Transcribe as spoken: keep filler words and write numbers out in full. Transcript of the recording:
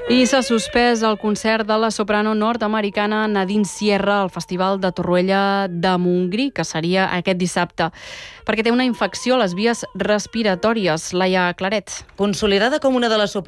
I s'ha suspès el concert de la soprano nord-americana Nadine Sierra al Festival de Torroella de Montgrí, que seria aquest dissabte, perquè té una infecció a les vies respiratòries. Laia Claret. Consolidada com una de les